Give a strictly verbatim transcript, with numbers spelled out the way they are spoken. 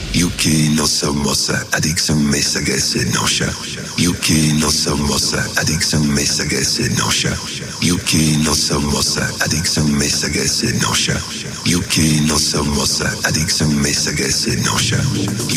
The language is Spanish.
Yuki no somos adicción me sagesse nosha. Yuki no somos adicción me sagesse nosha. Yuki no somos adicción me sagesse nosha. Yuki no somos adicción me sagesse nosha.